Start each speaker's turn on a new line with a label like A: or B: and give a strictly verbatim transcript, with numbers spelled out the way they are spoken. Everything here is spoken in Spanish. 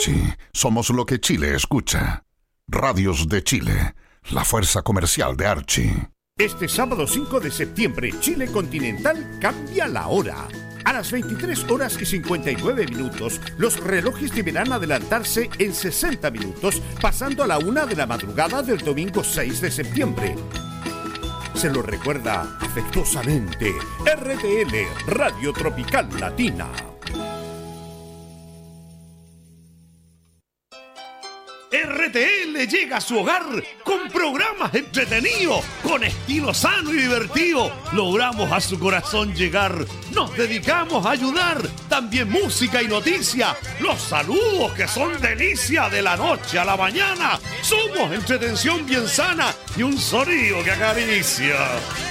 A: Archie, somos lo que Chile escucha. Radios de Chile, la fuerza comercial de Archie.
B: Este sábado cinco de septiembre, Chile Continental cambia la hora. A las veintitrés horas y cincuenta y nueve minutos, los relojes deberán adelantarse en sesenta minutos, pasando a la una de la madrugada del domingo seis de septiembre. Se lo recuerda afectuosamente R T L, Radio Tropical Latina.
C: R T L llega a su hogar con programas entretenidos, con estilo sano y divertido. Logramos a su corazón llegar. Nos dedicamos a ayudar. También música y noticia. Los saludos que son delicia de la noche a la mañana. Somos entretención bien sana y un sonido que acaricia.